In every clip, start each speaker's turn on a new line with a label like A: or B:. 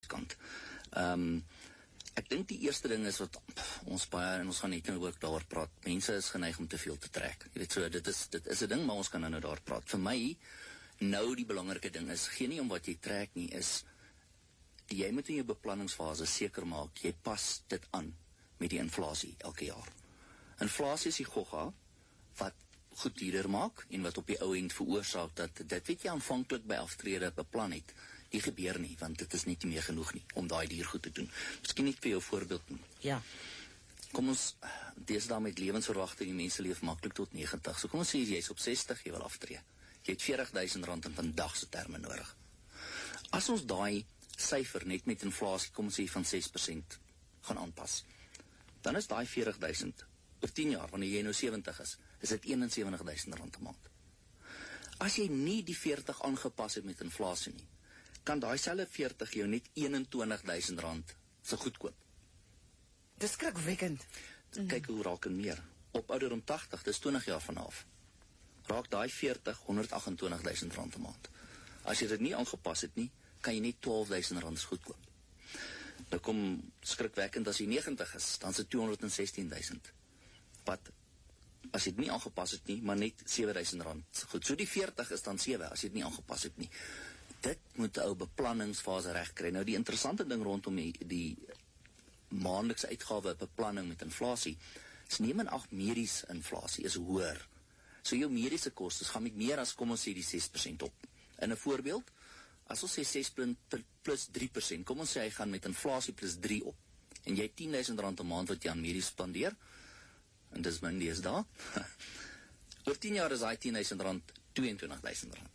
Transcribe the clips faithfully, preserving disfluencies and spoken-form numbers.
A: kant. Ehm um, ek dink die eerste ding is wat pff, ons baie, en ons gaan net nou ook daaroor praat, mense is geneig om te veel te trek. Jy weet so, dit is dit is 'n ding, maar ons kan nou nou daar praat. Vir my nou die belangrike ding is, geen nie om wat jy trek nie, is jy moet in jou beplanningsfase seker maak, jy pas dit aan met die inflasie elke jaar. Inflasie is die gogga wat goed duurder maak en wat op die ou end veroorsaak dat dit wat jy aanvanklik by aftrede beplan het, die gebeur nie, want dit is net nie meer genoeg nie om daai duur goed te doen. Miskien net vir jou voorbeeld noem.
B: Ja.
A: Kom ons, deesdae met lewensverwagting, die mense leef maklik tot negentig. So kom ons sê jy is op sestig, jy wil aftree. Jy het veertig duisend rand in vandag se terme nodig. As ons daai syfer net met inflasie, kom ons sê van ses persent gaan aanpas, dan is daai veertig duisend oor tien jaar, wanneer jy nou sewentig is, is dit eenensewentig duisend rand 'n maand. As jy nie die veertig aangepas het met inflasie nie, kan daai selfe veertig jou net eenentwintig duisend rand se goedkoop.
B: Dis skrikwekkend.
A: Kyk hoe raak en meer. Op ouderdom tagtig, dis twintig jaar vanaf. Raak daai veertig honderdagentwintig duisend rand 'n maand. As jy dit nie aangepas het nie, kan jy net twaalf duisend rand goedkoop. Nou kom skrikwekkend as jy negentig is, dan is dit tweehonderdsestien duisend. Wat as jy dit nie aangepas het nie, maar net sewe duisend rand. Goed, so die veertig is dan sewe as jy dit nie aangepas het nie. Dit moet 'n ou beplanningsfase reg kry. Nou die interessante ding rondom die, die maandelikse uitgawe beplanning met inflasie, is neem in ag mediese inflasie is hoër. So jou mediese kostes gaan met meer as, kom ons sê, die ses persent op. In 'n voorbeeld, as ons sê ses plus drie persent, kom ons sê hy gaan met inflasie plus drie op, en jy het tien duisend rand 'n maand wat jy aan medies spandeer, en dis min die is daar, oor tien jaar is hy tien duisend rand, tweeëntwintig duisend rand.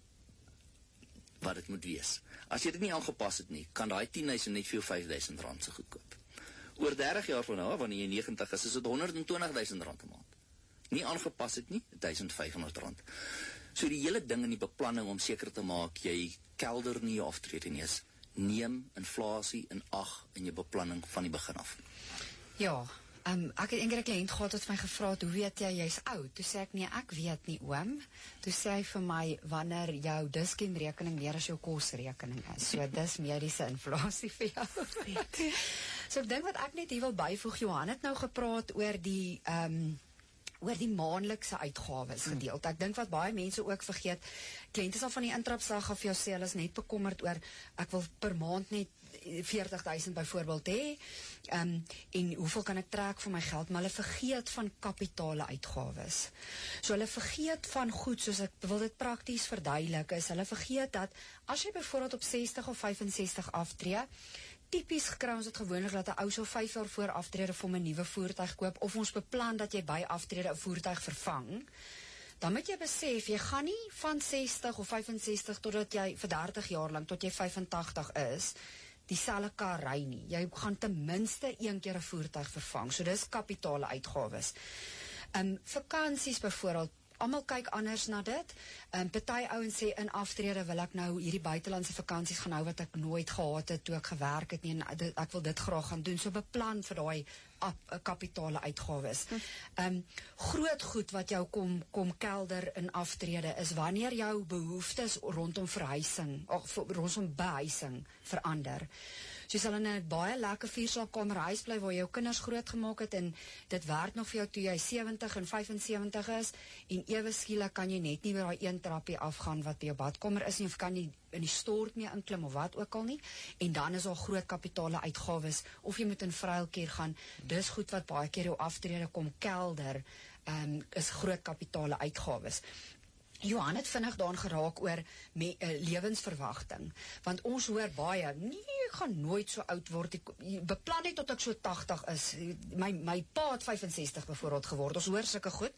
A: Wat dit moet wees. As jy dit nie aangepas het nie, kan daai tien duisend net vir jou vyf duisend rand se goedkoop. Oor dertig jaar van nou, wanneer jy negentig is, is dit honderdtwintig duisend rand 'n maand. Nie aangepas het nie, duisend vyfhonderd rand. So die hele ding in die beplanning om seker te maak, jy kelder nie jou aftrede nie is, neem inflasie in ag in jou beplanning van die begin af.
C: Ja, um, ek het eendag 'n kliënt gehad wat my gevra het, hoe weet jy jy's oud? Toe sê ek, nee, ek weet nie, oom. Toe sê hy vir my, wanneer jou diskenrekening meer as jou kosrekening is. So dis mediese inflasie vir jou. So ek dink wat ek net hier wil byvoeg, Johan het nou gepraat oor die um, oor die maandelikse uitgawes gedeelte. Ek dink wat baie mense ook vergeet, kliënte sal van die intrapslag af jou sê, hulle is net bekommerd oor, ek wil per maand net veertig duisend byvoorbeeld hê, um, en hoeveel kan ek trek vir my geld, maar hulle vergeet van kapitale uitgawes. So hulle vergeet van goed, soos ek wil dit prakties verduidelik, is hulle vergeet dat, as jy byvoorbeeld op sestig of vyfensestig aftree, typies gekry ons het gewoonlik dat 'n ou so vyf jaar voor aftrede vir 'n nuwe voertuig koop, of ons beplan dat jy by aftrede 'n voertuig vervang, dan moet jy besef, jy gaan nie van sestig of vyfensestig totdat jy vir dertig jaar lank, tot jy vyfentagtig is, dieselfde kar ry nie. Jy gaan ten minste een keer 'n voertuig vervang, so dis kapitale uitgawes. Um, vakansies byvoorbeeld, almal kyk anders na dit. Um, party ouens sê in aftrede wil ek nou hierdie buitelandse vakansies gaan hou wat ek nooit gehad het toe ek gewerk het nie, en dit, ek wil dit graag gaan doen. So beplan vir daai kapitale uitgawes. Hm. Um, groot goed wat jou kom kom kelder in aftrede is wanneer jou behoeftes rondom verhuising of rondom behuising verander. So jy sal in 'n baie lekker vierslaapkamer huis bly waar jou kinders groot gemaak het en dit werk nog vir jou toe jy sewentig en vyfensewentig is, en ewe skielik kan jy net nie meer daai een trappie afgaan wat by jou badkamer is nie, of kan jy in die stort mee inklim of wat ook al nie, en dan is daar groot kapitale uitgawes, of jy moet in vryheidskeer gaan. Dis goed wat baie keer jou aftrede kom kelder, um, is groot kapitale uitgawes. Johan het vinnig daan geraak oor me, uh, lewensverwagting, want ons hoor baie, nee, ek gaan nooit so oud word, ek beplan net tot ek so tagtig is, my, my pa het vyfensestig bijvoorbeeld geword, ons hoor sulke goed.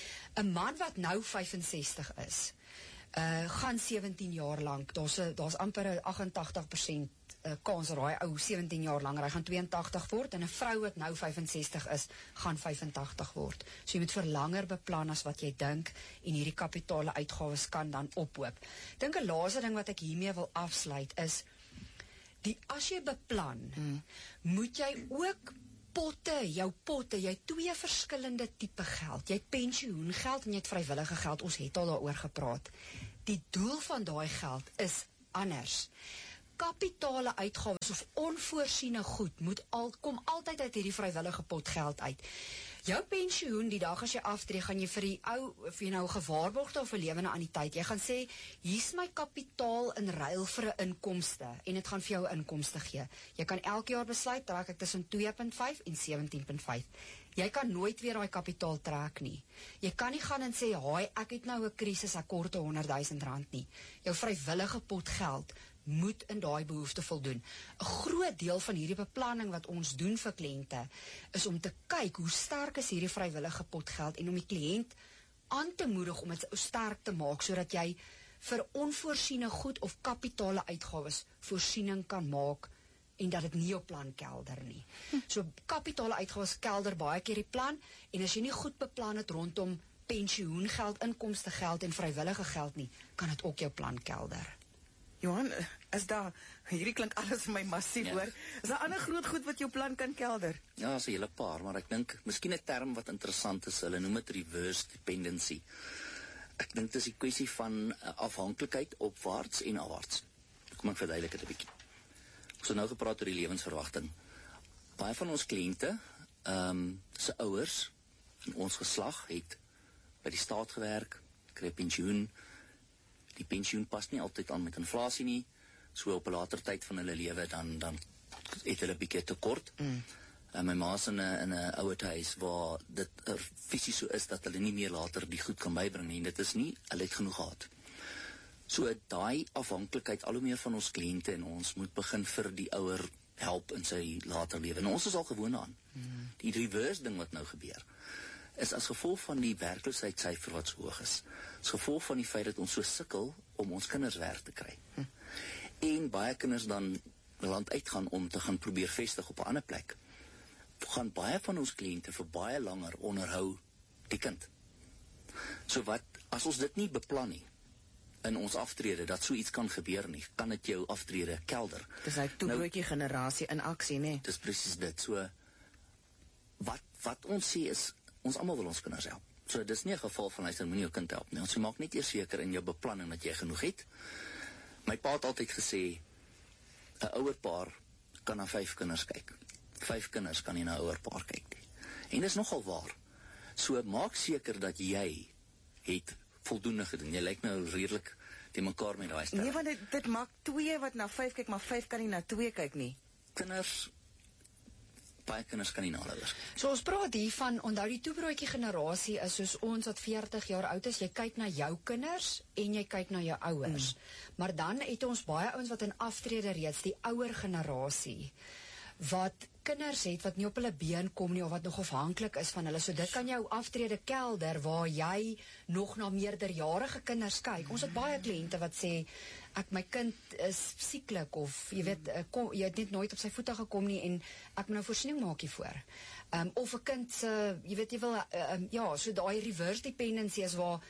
C: 'n Man wat nou vyfensestig is, uh, gaan sewentien jaar lank, daar's daar's amper 'n agt-en-tagtig persent uh, kans dat hy ou sewentien jaar langer, hy gaan twee en tagtig word, en 'n vrou wat nou vyfensestig is, gaan vyfentagtig word. So jy moet vir langer beplan as wat jy dink, en hierdie kapitale uitgawes kan dan ophoop. Dink 'n laaste ding wat ek hiermee wil afsluit is, die as jy beplan, hmm. moet jy ook potte, jou potte, jy het twee verskillende tipe geld. Jy het pensioengeld en jy het vrywillige geld, ons het al daaroor gepraat. Die doel van daai geld is anders. kapitale uitgawes of onvoorsiene goed moet al kom altyd uit hierdie vrywillige pot geld uit. Jou pensioen, die dag as jy aftree, gaan jy vir die ou, of jy nou gewaarborgde of 'n lewende anniteit, jy gaan sê, hier's my kapitaal in ruil vir 'n inkomste, en dit gaan vir jou 'n inkomste gee. Jy kan elke jaar besluit, trek ek tussen twee komma vyf en sewentien komma vyf. Jy kan nooit weer daai kapitaal trek nie. Jy kan nie gaan en sê, haai, ek het nou 'n krisis, ek kort honderd duisend rand nie. Jou vrywillige pot geld moet in daai behoefte voldoen. 'n Groot deel van hierdie beplanning wat ons doen vir kliënte is om te kyk hoe sterk is hierdie vrywillige potgeld en om die kliënt aan te moedig om dit sterk te maak sodat jy vir onvoorsiene goed of kapitale uitgawes voorsiening kan maak en dat dit nie op plan kelder nie. Hm. So kapitale uitgawes kelder baie keer die plan en as jy nie goed beplan het rondom pensioengeld, inkomstegeld en vrywillige geld nie, kan dit ook jou plan kelder.
B: Johan, is daar, hierdie klink alles vir my massief
A: Ja.
B: hoor, is daar ander groot goed wat jou plan kan kelder?
A: Ja, is 'n hele paar, maar ek dink, miskien 'n term wat interessant is, hulle noem dit reverse dependency. Ek dink dit is die kwessie van uh, afhanklikheid opwaarts en afwaarts. Kom ek verduidelik dit 'n bietjie. Ons het nou gepraat oor die lewensverwagting. Baie van ons kliënte, ehm um, se ouers in ons geslag het by die staat gewerk, kry pensioen. Die pensioen pas nie altyd aan met inflasie nie, so op 'n later tyd van hulle lewe dan dan het hulle 'n bietjie tekort. Mm. En my ma's in 'n in 'n ouer huis waar dit uh, fisies so is dat hulle nie meer later die goed kan bybring nie. En dit is nie, hulle het genoeg gehad. So daai afhanklikheid al hoe meer van ons kliënte en ons moet begin vir die ouer help in sy later lewe. En ons is al gewoond aan. Mm. Die reverse ding wat nou gebeur is as gevolg van die werkloosheidssyfer wat so hoog is. As gevolg van die feit dat ons so sukkel om ons kinders werk te kry. Hm. En baie kinders dan land uitgaan om te gaan probeer vestig op 'n ander plek. Gaan baie van ons kliënte vir baie langer onderhou die kind. So wat, as ons dit nie beplan nie, in ons aftrede, dat so iets kan gebeur nie, kan dit jou aftrede kelder.
B: Dis hy toebroodjie nou, generasie in aksie, nee.
A: Dis presies dit. So, wat, wat ons sê is, ons almal wil ons kinders help. So dis nie 'n geval van luister, moenie jou kind help nie. Ons maak net eers seker in jou beplanning dat jy genoeg het. My pa het altyd gesê 'n ouer paar kan na vyf kinders kyk. Vyf kinders kan nie na 'n ouer paar kyk nie. En dis nogal waar. So maak seker dat jy het voldoende gedoen. Jy lyk nou redelik te mekaar met daai stel.
B: Nee, want dit, dit maak twee wat na vyf kyk, maar vyf kan nie na twee kyk nie.
A: Kinders baie kinders kan nie nalouers.
C: So ons praat hier van, onthou die toebroodjie generasie is soos ons wat veertig jaar oud is, jy kyk na jou kinders en jy kyk na jou ouers. Mm. Maar dan het ons baie ouens wat in aftrede reeds, die ouer generasie, wat kinders het wat nie op hulle been kom nie of wat nog afhanklik is van hulle. So dit kan jou aftrede kelder waar jy nog na meerderjarige kinders kyk. Ons het baie kliënte wat sê ek my kind is sieklik of jy weet kom, jy het net nooit op sy voete gekom nie en ek moet nou voorsiening maak hiervoor. Um, of 'n kind se jy weet jy wil uh, um, ja, so daai reverse dependency is waar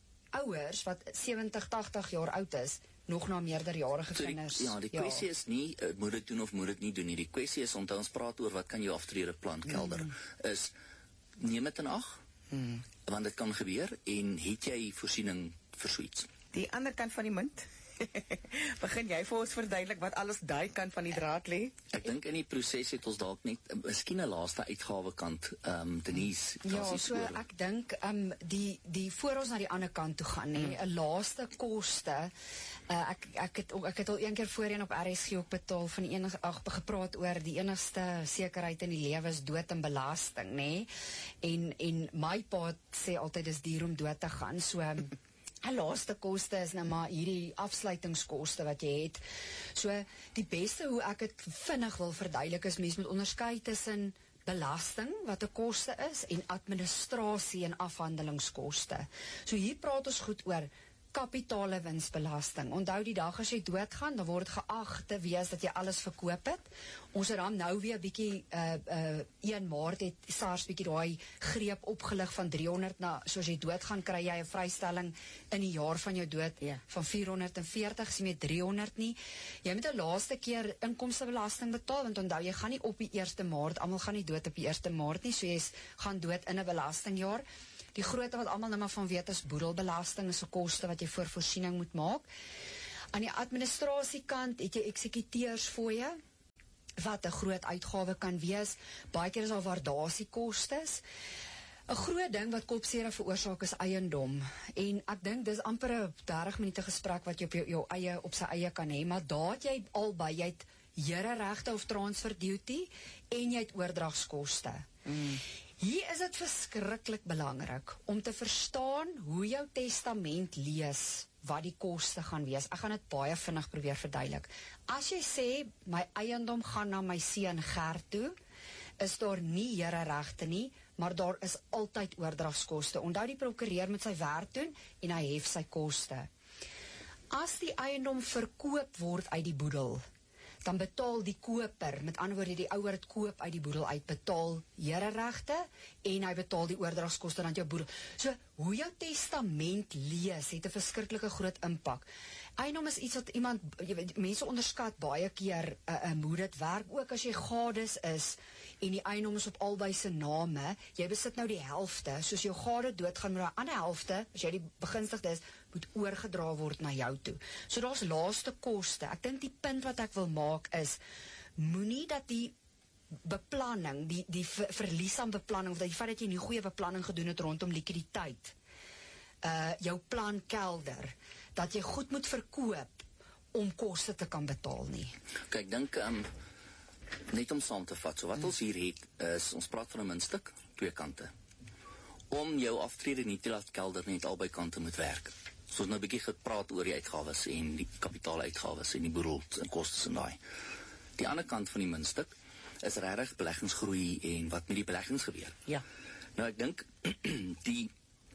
C: ouers wat sewentig, tagtig jaar oud is nog na meerderjarige
A: so die,
C: kinders.
A: Ja, die kwessie ja. is nie, uh, moet dit doen of moet dit nie doen nie. Die kwessie is, onthou ons praat oor wat kan jou aftrede plan kelder, mm. is, neem het in ag, mm. want dit kan gebeur, en het jy voorsiening vir so iets.
B: Die ander kant van die munt, begin jy vir ons verduidelik wat alles daai kant van die draad lê?
A: Ek dink in die proses het ons dalk net, miskien 'n laaste uitgawe kant, um, Denise.
C: Ja, so oor. Ek dink, um, die, die voor ons na die ander kant toe gaan, nee, 'n mm. laaste koste, Uh, ek, ek, het, ek het al een keer voorheen op R S G ook betaal van die enig, ag, gepraat oor die enigste sekerheid in die lewe is dood en belasting, nê? En en my pa sê altyd dis duur om dood te gaan. So 'n laaste koste is nou maar hierdie afsluitingskoste wat jy het. So die beste hoe ek dit vinnig wil verduidelik is mens moet onderskei tussen belasting wat 'n koste is en administrasie en afhandelingskoste. So hier praat ons goed oor kapitale winsbelasting. Onthou die dag as jy doodgaan, dan word geag te wees dat jy alles verkoop het. Ons het dan nou weer bietjie uh uh een Maart het SARS bietjie daai greep opgelig van driehonderd na soos jy doodgaan kry jy 'n vrystelling in die jaar van jou dood yeah. van vierhonderd en veertig, sien jy driehonderd nie. Jy moet 'n laaste keer inkomstebelasting betaal want onthou jy gaan nie op die eerste Maart, almal gaan nie dood op die eerste Maart nie, so jy gaan dood in 'n belastingjaar. Die grootte wat almal nou maar van weet is boedelbelasting, is 'n koste wat jy voor voorsiening moet maak. Aan die administrasiekant het jy eksekuteurs fooie, wat 'n groot uitgawe kan wees. Baie keer is daar waardasiekostes. 'n Groot ding wat kopseer veroorsaak is eiendom. En ek dink dis amper 'n dertig minute gesprek wat jy op jou, jou eie op sy eie kan hê, maar daar het jy albei, jy het hereregte of transfer duty en jy het oordragskoste. Mm. Hier is dit verskriklik belangrik om te verstaan hoe jou testament lees, wat die koste gaan wees. Ek gaan dit baie vinnig probeer verduidelik. As jy sê, my eiendom gaan na my seun Gert toe, is daar nie hereregte nie, maar daar is altyd oordragskoste. Onthou, die prokureur moet sy werk doen en hy hef sy koste. As die eiendom verkoop word uit die boedel, dan betaal die koper, met ander woorde die ouer het koop uit die boedel uit, betaal hereregte en hy betaal die oordragskoste aan jou boedel. So, hoe jou testament lees, het 'n verskriklike groot impak. Eiendom is iets wat iemand, jy weet, mense onderskat baie keer uh, uh, hoe dit werk, ook as jy gades is en die eiendom is op albei se name, jy besit nou die helfte, soos jou gade doodgaan, maar die ander helfte, as jy die begunstigde is, moet oorgedra word na jou toe. So daar's laaste koste. Ek dink die punt wat ek wil maak is, moenie dat die beplanning, die, die ver, verlies aan beplanning, of dat die feit dat jy nie goeie beplanning gedoen het rondom likwiditeit, uh, jou plan kelder, dat jy goed moet verkoop om koste te kan betaal nie.
A: Kyk, dink, um, net om saam te vat, so wat hmm. ons hier het, is, ons praat van 'n muntstuk, twee kante. Om jou aftrede nie te laat kelder nie, het albei kante moet werk. So ons nou 'n bietjie gepraat oor die uitgawes en die kapitaaluitgawes en die boedel en kostes en daai. Die ander kant van die muntstuk is regtig beleggingsgroei en wat met die beleggings gebeur.
B: Ja.
A: Nou ek dink die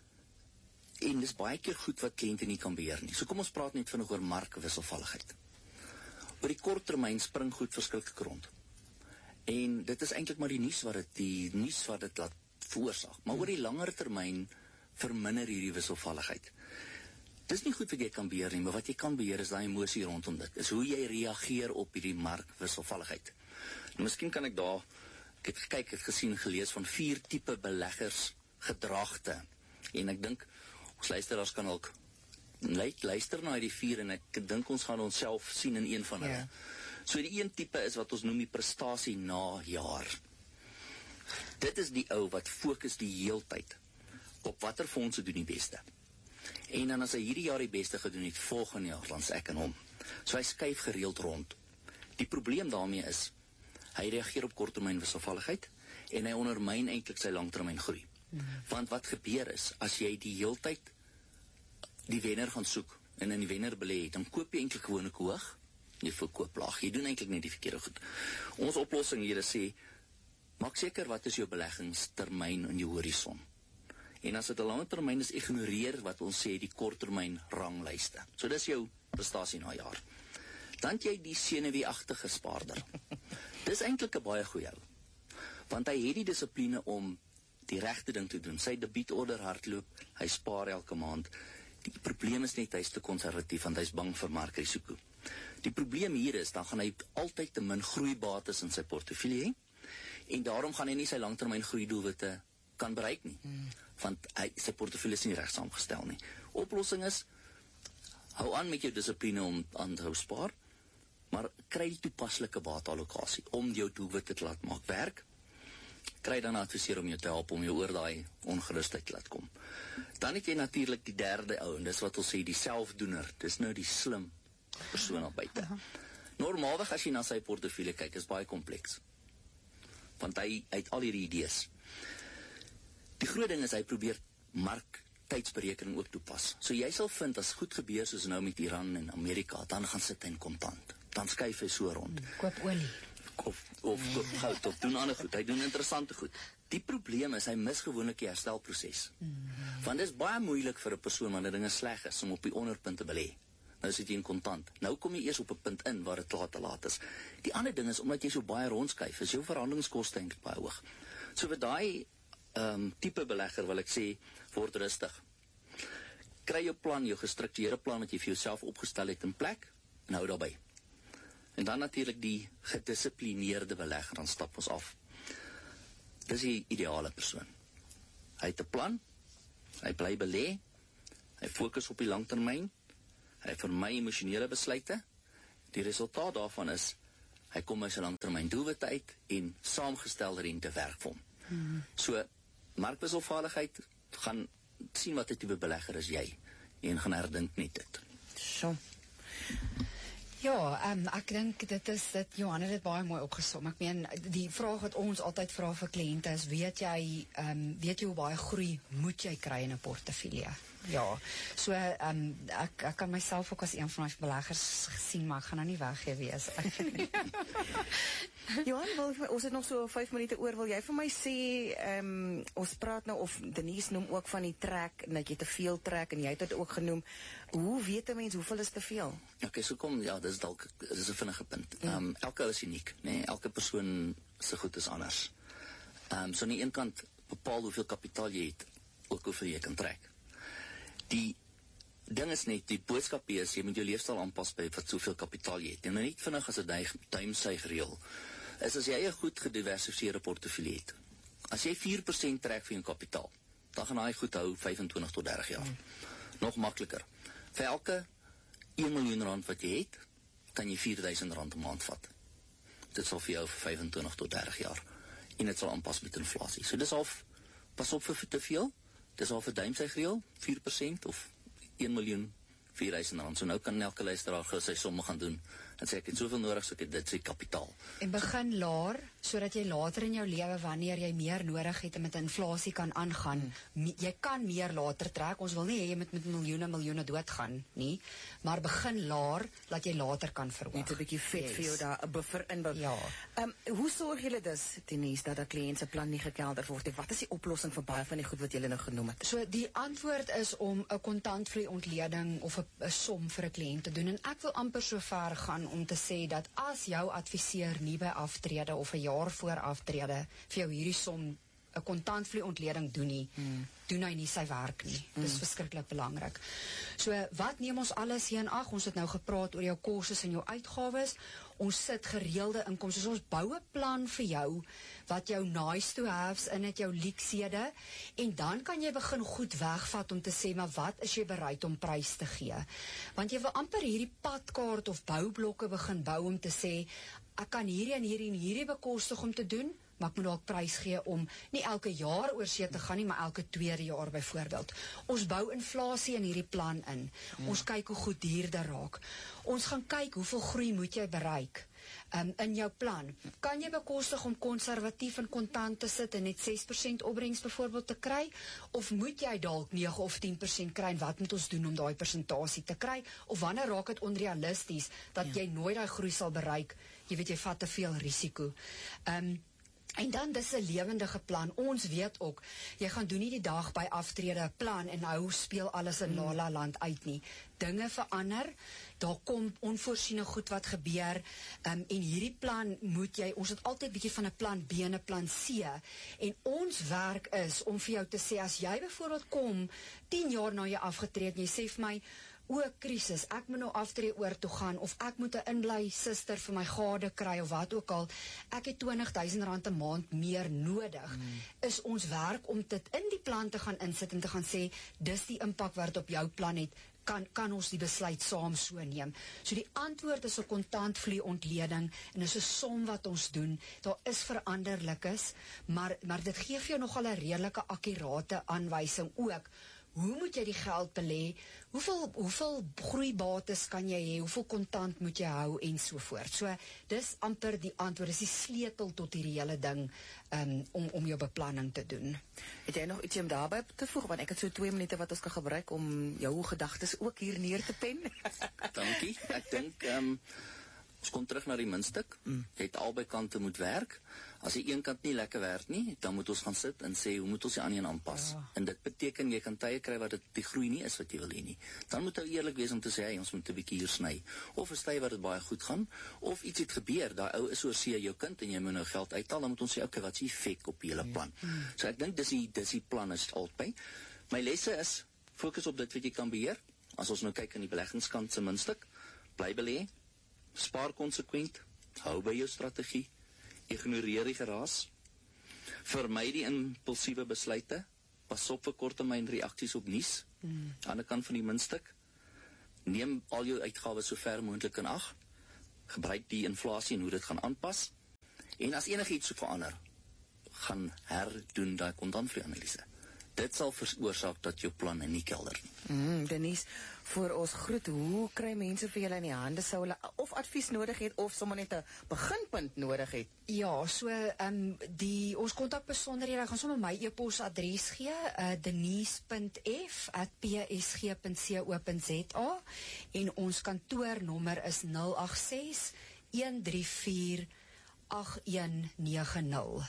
A: en dis baie keer goed wat kliënte nie kan beheer nie. So kom ons praat net vinnig oor markwisselvalligheid. Oor die kort termyn spring goed verskriklik rond. En dit is eintlik maar die nuus wat dit die nuus wat dit laat veroorsaak. Maar oor die langer termyn verminder hierdie wisselvalligheid. Dis nie goed wat jy kan beheer nie, maar wat jy kan beheer is daai emosie rondom dit. Is hoe jy reageer op hierdie markwisselvalligheid. Nou, miskien kan ek daar, ek het gekyk, het gesien, gelees van vier tipe beleggers gedragte. En ek dink, ons luisteraars kan ook luister na die vier en ek dink ons gaan onsself sien in een van hulle. Yeah. So die een tipe is wat ons noem die prestasie na jaar. Dit is die ou wat fokus die heeltyd op watter fondse doen die beste. En dan as hy hierdie jaar die beste gedoen het, volgende jaar langs ek en hom. So hy skuif gereeld rond. Die probleem daarmee is, hy reageer op korttermyn wisselvalligheid en hy ondermyn eintlik sy langtermyn groei. Mm-hmm. Want wat gebeur is, as jy die heeltyd die wenner gaan soek en in die wenner belê het, dan koop jy eintlik gewoonlik hoog, jy verkoop laag. Jy doen eintlik net die verkeerde goed. Ons oplossing hier is sê, maak seker wat is jou beleggingstermyn in jou horison. En as dit 'n lange termyn is, ignoreer wat ons sê die korttermyn ranglyste. So dis jou prestasie na jaar. Dan het jy die senuweeagtige spaarder. Dis eintlik 'n baie goeie ou. Want hy het die dissipline om die regte ding te doen. Sy debietorder hardloop, hy spaar elke maand. Die probleem is net, hy is te konservatief, want hy is bang vir markrisiko. Die probleem hier is, dan gaan hy altyd te min groeibates in sy portefeulje hê, en daarom gaan hy nie sy langtermyn groeidoelwitte kan bereik nie, hmm. want hy, sy portefeulje is nie reg saamgestel nie. Oplossing is, hou aan met jou dissipline om aan te hou spaar, maar kry die toepaslike bateallokasie, om jou doelwitte te laat maak werk, kry dan 'n adviseur om jou te help om jou oor daai ongerustheid te laat kom. Dan het jy natuurlik die derde ou, en dis wat ons sê, die selfdoener. Dis nou die slim persoon op buite. Uh-huh. Normaalweg as jy na sy portefeulje kyk, is baie kompleks. Want hy, hy het al hierdie idees. Die groot ding is, hy probeer marktydsberekening ook toepas. So jy sal vind, as goed gebeur soos nou met Iran en Amerika, dan gaan sit hy in kontant. Dan skuif hy so rond.
C: Koop olie.
A: Of, of koop goud, of doen ander goed. Hy doen interessante goed. Die probleem is, hy mis gewoonlik die herstelproses. Mm-hmm. Want dit is baie moeilik vir 'n persoon, wanneer dinge sleg is, om op die onderpunt te belê. Nou sit jy in kontant. Nou kom jy eers op 'n punt in, waar dit klaar te laat is. Die ander ding is, omdat jy so baie rondskuif, is jou verhandelingskoste eintlik baie hoog. So vir daai um, tipe belegger, wil ek sê, word rustig. Kry jou plan, jou gestruktureerde plan, wat jy vir jouself opgestel het in plek, en hou daarby. En dan natuurlik die gedissiplineerde belegger, dan stap ons af. Dis die ideale persoon. Hy het 'n plan, hy bly belê, hy fokus op die langtermyn, Hy vermy emosionele besluite. Die resultaat daarvan is, hy kom by sy langtermyn doelwitte uit en saamgestelde rente werk vir hom. Hmm. So, markwisselvaardigheid, gaan sien wat 'n tipe belegger is jy en gaan herdink net dit.
B: So.
C: Ja, um, ek dink dit is dit Johan het dit baie mooi opgesom. Ek meen die vraag wat ons altyd vra vir kliënte is, weet jy, um, weet jy hoe baie groei moet jy kry in 'n portefeulje? Ja. So um, ek ek kan myself ook as een van my beleggers gesien, maar ek gaan nou nie weggee wees.
B: Johan, wil, ons het nog so vyf minute oor, wil jy vir my sê, um, ons praat nou, of Denise noem ook van die trek, en dat jy te veel trek, en jy het dit ook genoem, hoe weet 'n mens, hoeveel is te veel?
A: Ok, so kom, ja, dis dalk, dis 'n vinnige punt. Um, elke is uniek, nee, elke persoon se goed is anders. Um, so aan die een kant, bepaal hoeveel kapitaal jy het, ook hoeveel jy kan trek. Die ding is net, die boodskap is, jy moet jou leefstyl aanpas by wat soveel kapitaal jy het. En nou niet vinnig as 'n duimsuigreël, is as jy 'n goed gediversifiseerde portefeulje het. As jy vier persent trek vir jou kapitaal, dan gaan hy goed hou vyfentwintig tot dertig jaar. Hmm. Nog makliker. Vir elke een miljoen rand wat jy het, kan jy vier duisend rand 'n maand vat. Dit sal vir jou vir vyfentwintig tot dertig jaar. En dit sal aanpas met inflasie. So dis al, pas op vir te veel, dis al vir duimsuigreël, vier persent of een miljoen vier duisend rand. So nou kan elke luisteraar gou sy somme gaan doen. En sê ek het soveel nodig, so ek het dit sy kapitaal.
C: En begin laer, sodat jy later in jou lewe, wanneer jy meer nodig het en met inflasie kan aangaan, hmm. jy kan meer later trek. Ons wil nie hê jy moet met miljoene miljoene doodgaan nie, maar begin laer, dat jy later kan verhoog.
B: Net 'n bietjie vet yes. vir jou daar, 'n buffer inbou.
C: Ja.
B: Um, hoe sorg julle dus, Denise, dat 'n kliënt se plan nie gekelder word? Wat is die oplossing vir baie van die goed wat julle nou genoem het?
C: So die antwoord is om 'n kontantvloei ontleding of 'n som vir 'n kliënt te doen. En ek wil amper so ver gaan om te sê dat as jou adviseur nie by aftrede of 'n jaar voor aftrede vir jou hierdie som 'n kontantvloei ontleding doen nie, hmm. doen hy nie sy werk nie. Hmm. Dis verskriklik belangrik. So wat neem ons alles hier in ag? Ons het nou gepraat oor jou kostes en jou uitgawes. Ons sit gereelde inkomste. So ons bou 'n plan vir jou wat jou nice to haves in het, jou luksede, en dan kan jy begin goed wegvat om te sê, maar wat is jy bereid om prys te gee? Want jy wil amper hierdie padkaart of boublokke begin bou om te sê, ek kan hierdie en hierdie en hierdie bekostig om te doen, maar ek moet dalk prys gee om nie elke jaar oor see te gaan nie, maar elke tweede jaar byvoorbeeld. Ons bou inflasie in hierdie plan in. Hmm. Ons kyk hoe goed duurder raak. Ons gaan kyk hoeveel groei moet jy bereik um, in jou plan. Kan jy bekostig om konservatief en kontant te sit en net ses persent opbrengs byvoorbeeld te kry, of moet jy dalk nege of tien persent kry, en wat moet ons doen om daai persentasie te kry, of wanneer raak dit onrealisties dat ja. jy nooit daai groei sal bereik? Jy weet, jy vat te veel risiko. Um, En dan dis 'n lewendige plan. Ons weet ook, jy gaan doen nie die dag by aftrede 'n plan en nou speel alles in La La Land uit nie. Dinge verander, daar kom onvoorsiene goed wat gebeur, um, en hierdie plan moet jy, ons het altyd bietjie van 'n plan B en 'n plan C, en ons werk is om vir jou te sê, as jy byvoorbeeld kom, tien jaar na jy afgetree en jy sê vir my, o, krisis, ek moet nou aftree oor toe gaan, of ek moet 'n inbly suster vir my gade kry, of wat ook al, ek het twintig duisend rand 'n maand meer nodig, hmm. is ons werk om dit in die plan te gaan insit, en te gaan sê, dis die impak wat op jou plan het, kan, kan ons die besluit saam so neem. So die antwoord is 'n kontantvloei ontleding, en is 'n som wat ons doen, daar is veranderlikes, maar, maar dit gee vir jou nogal 'n redelike akkurate aanwysing ook, hoe moet jy die geld belê, hoeveel, hoeveel groeibates kan jy hê, hoeveel kontant moet jy hou, en so voort. So, dis amper die antwoord, dis die sleutel tot hierdie hele ding, um, om, om jou beplanning te doen.
B: Het jy nog iets om daarby te voeg, want ek het so twee minute wat ons kan gebruik, om jou gedagtes ook hier neer te pen.
A: Dankie, ek dink, um, ons kom terug na die muntstuk, mm. jy het albei kante moet werk, as die een kant nie lekker werk nie, dan moet ons gaan sit en sê, hoe moet ons die ander een aanpas? Ja. En dit beteken, jy kan tye kry wat dit die groei nie is wat jy wil hê nie. Dan moet jy eerlik wees om te sê, hey, ons moet 'n bietjie hier sny. Of is tye wat dit baie goed gaan, of iets het gebeur, daai ou is oor see jou kind, en jy moet nou geld uithaal, dan moet ons sê, okay, wat is die effek op die hele plan? Ja. Mm. So ek dink, dis die, dis die plan is altyd. My lesse is, fokus op dit wat jy kan beheer. As ons nou kyk in die beleggingskant se muntstuk, bly belê, spaar konsekwent, hou by jou strategie, ignoreer die geraas, vermy die impulsiewe besluite, pas op vir korttermyn reaksies op nuus, mm. aan die kant van die muntstuk, neem al jou uitgawes so ver moontlik in ag, gebruik die inflasie en hoe dit gaan aanpas, en as enigiets so verander, gaan herdoen daai kontantvloei-analise. Dit sal veroorsaak dat jou planne nie kelder nie.
B: Mm, Denise, voor ons groet, hoe kry mense vir julle in die hande, sou hulle of advies nodig het, of sommer net 'n beginpunt nodig het?
C: Ja, so um, die ons kontakbesonderhede, ek gaan sommer my e-posadres gee, uh, denise punt f at p s g punt co punt z a, en ons kantoornommer is nul agt ses, een drie vier, agt een negen nul.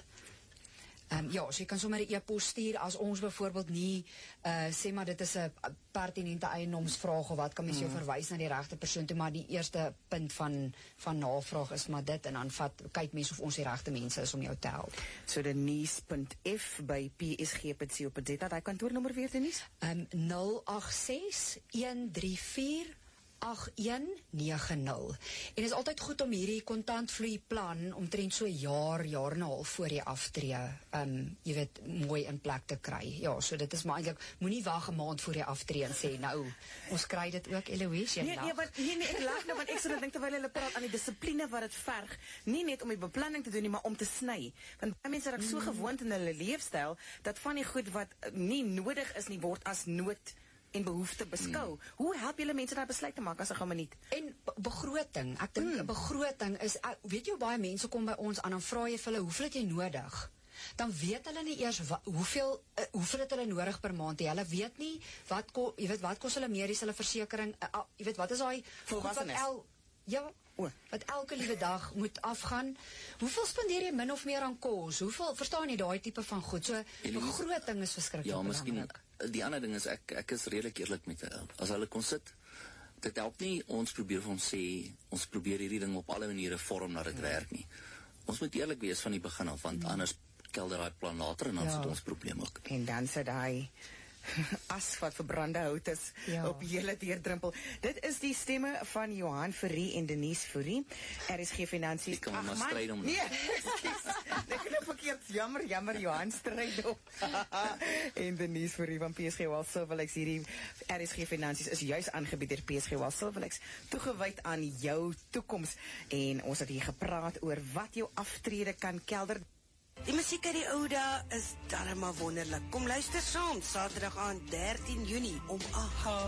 C: Um, ja, so jy kan sommer 'n e-pos stuur as ons byvoorbeeld nie, uh, sê maar dit is 'n pertinente eiendomsvraag of wat, kan mens jou mm. verwys na die regte persoon toe, maar die eerste punt van, van navraag is maar dit, en dan vat, kyk mens of ons die regte mense is om jou te help.
B: So denise punt f by p s g punt co punt z a, daai kantoornommer weer, Denise?
C: Um, nul agt ses, een drie vier, agt een negen nul. En is altyd goed om hierdie kontantvloei plan omtrent so jaar, jaar en 'n half voor jy aftree, um, jy weet, mooi in plek te kry. Ja, so dit is maar eintlik, moenie wag 'n maand voor jy aftree en sê, nou, ons kry dit ook, Eloise, jy
B: nee, nee, wat, nee, nee, ek lag nou, want ek sê, dink terwyl hulle praat aan die dissipline wat het verg, nie net om die beplanning te doen nie, maar om te sny. Want baie mense raak so mm. gewoond in hulle leefstyl, dat van die goed wat nie nodig is nie, word as nood en behoefte beskou. Hmm. Hoe help julle mense daar besluit te maak as 'n gou minuut?
C: En begroting. Ek dink 'n hmm. begroting is, weet jy, baie mense kom by ons aan, dan vra jy vir hulle, hoeveel het jy nodig? Dan weet hulle nie eers wa, hoeveel uh, hoeveel het hulle nodig per maand. Hulle weet nie wat ko, jy weet wat kos hulle mediese, hulle versekering, uh, uh, jy weet wat is daai
B: volwassenes.
C: El, ja, oh. wat elke liewe dag moet afgaan. Hoeveel spandeer jy min of meer aan kos? Hoeveel, verstaan jy daai tipe van goed? So begroting is verskriklik
A: ja,
C: belangrik.
A: Miskien, die ander ding is, ek, ek is redelijk eerlik met hulle. As hulle kon sit, dit help nie, ons probeer vir ons sê, ons probeer hierdie ding op alle maniere vorm dat dit ja. werk nie. Ons moet eerlik wees van die begin af, want ja. anders kelder daai plan later en dan ja. sit ons probleem ook.
B: En dan sit daai as wat verbrande hout is ja. op hele deurdrumpel. Dit is die stemme van Johan Fourie en Denise Fourie. R S G Finansies.
A: Ek kan Ach, maar stryd om.
B: Nee, ek het verkeerd. Jammer, jammer, Johan stryd op. En Denise Fourie van P S G Wealth Silverlex. Hierdie R S G Finansies is juis aangebied deur P S G Wealth Silverlex, toegewyd aan jou toekoms. En ons het hier gepraat oor wat jou aftrede kan kelder.
D: Die musiek uit die ou dae is darem maar wonderlik. Kom luister saam, Saterdag aan dertien Junie om agt.